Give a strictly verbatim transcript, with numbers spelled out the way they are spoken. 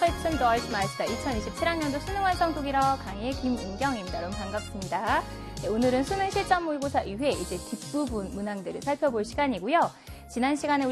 Deutschen Deutschmeister 이천이십칠 학년도 수능 완성 독일어 강의 김은경입니다. 여러분 반갑습니다. 네, 오늘은 수능 실전 모의고사 이 회 이제 뒷부분 문항들을 살펴볼 시간이고요. 지난 시간에 우리